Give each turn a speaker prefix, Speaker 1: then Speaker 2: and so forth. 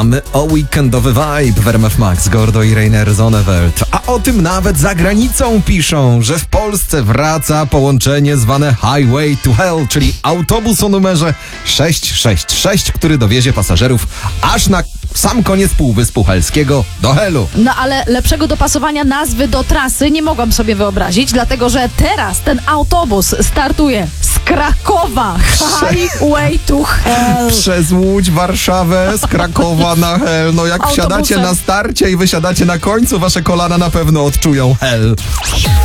Speaker 1: Dbamy o weekendowy vibe w RMF Max, Gordo i Rainer Zonneveld. A o tym nawet za granicą piszą, że w Polsce wraca połączenie zwane Highway to Hell, czyli autobus o numerze 666, który dowiezie pasażerów aż na sam koniec Półwyspu Helskiego do Helu.
Speaker 2: No ale lepszego dopasowania nazwy do trasy nie mogłam sobie wyobrazić, dlatego że teraz ten autobus startuje z Krakowa. Highway to Hell.
Speaker 1: Przez Łódź, Warszawę, z Krakowa na Hel. No jak
Speaker 2: Autobusem.
Speaker 1: wsiadacie na starcie i wysiadacie na końcu, wasze kolana na pewno odczują Hel.